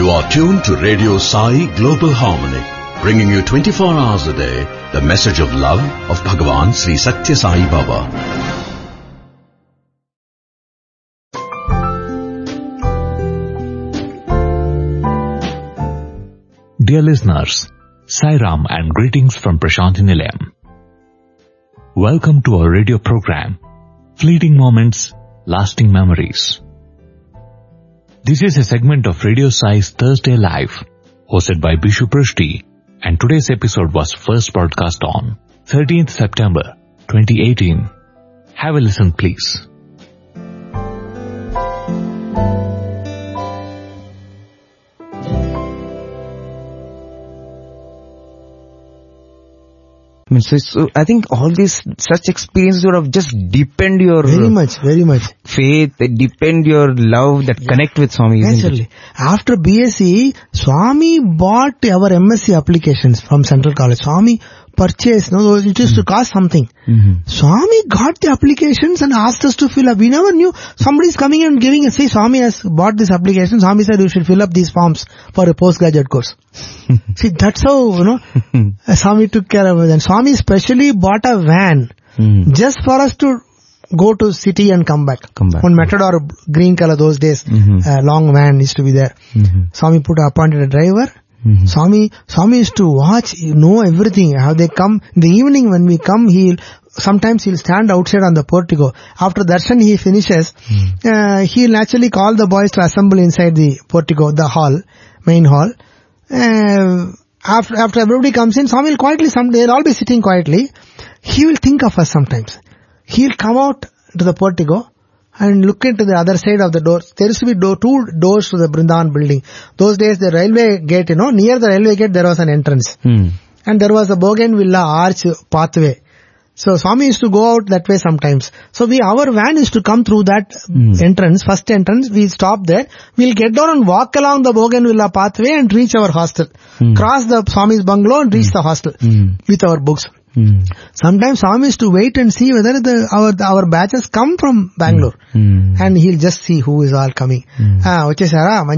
You are tuned to Radio Sai Global Harmony, bringing you 24 hours a day the message of love of Bhagavan Sri Satya Sai Baba. Dear listeners, Sai Ram and greetings from Prashanthi Nilayam. Welcome to our radio program, Fleeting Moments, Lasting Memories. This is a segment of Radio Sai's Thursday Live, hosted by Bishu Prishti, and today's episode was first broadcast on 13th September 2018. Have a listen, please. So I think all these such experiences would have just deepened your very much faith, deepened your love that connect with Swami. Naturally. After BSc, Swami bought our MSc applications from Central College. Swami purchased, it used to cost something. Swami got the applications and asked us to fill up. We never knew somebody's coming and giving us, say Swami has bought this application. Swami said you should fill up these forms for a postgraduate course. See, that's how, Swami took care of it. And Swami specially bought a van just for us to go to city and come back. One Matador, green color those days, long van used to be there. Swami appointed a driver. Swami used to watch, know everything, how they come. In the evening when we come, sometimes he'll stand outside on the portico. After darshan he finishes, he'll naturally call the boys to assemble inside the portico, the hall, main hall. After everybody comes in, Swami will quietly, they'll all be sitting quietly. He will think of us sometimes. He'll come out to the portico and look into the other side of the door. There used to be two doors to the Brindavan building. Those days the railway gate, near the railway gate there was an entrance. And there was a bougainvillea arch pathway. So Swami used to go out that way sometimes. So our van used to come through that entrance, first entrance. We stop there. We'll get down and walk along the bougainvillea pathway and reach our hostel. Cross the Swami's bungalow and reach the hostel with our books. Sometimes Swami used to wait and see whether our batches come from Bangalore. And he'll just see who is all coming.